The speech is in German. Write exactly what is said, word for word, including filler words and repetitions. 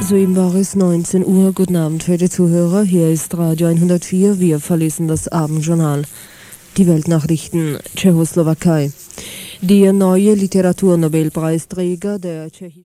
Soeben war es neunzehn Uhr. Guten Abend für die Zuhörer. Hier ist Radio hundertvier. Wir verlesen das Abendjournal. Die Weltnachrichten Tschechoslowakei. Der neue Literaturnobelpreisträger der Tschechischen